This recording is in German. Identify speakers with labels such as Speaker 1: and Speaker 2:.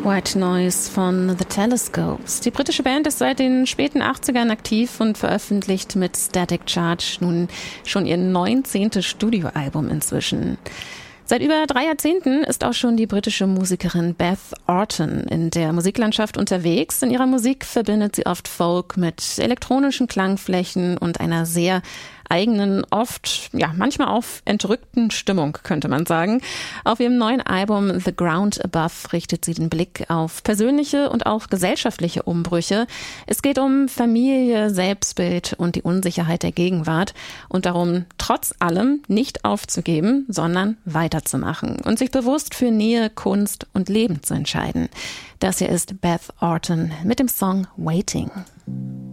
Speaker 1: White Noise von The Telescopes. Die britische Band ist seit den späten 80ern aktiv und veröffentlicht mit Static Charge nun schon ihr 19. Studioalbum inzwischen. Seit über 3 Jahrzehnten ist auch schon die britische Musikerin Beth Orton in der Musiklandschaft unterwegs. In ihrer Musik verbindet sie oft Folk mit elektronischen Klangflächen und einer sehr eigenen, oft, manchmal auch entrückten Stimmung, könnte man sagen. Auf ihrem neuen Album The Ground Above richtet sie den Blick auf persönliche und auch gesellschaftliche Umbrüche. Es geht um Familie, Selbstbild und die Unsicherheit der Gegenwart und darum, trotz allem nicht aufzugeben, sondern weiterzumachen und sich bewusst für Nähe, Kunst und Leben zu entscheiden. Das hier ist Beth Orton mit dem Song Waiting.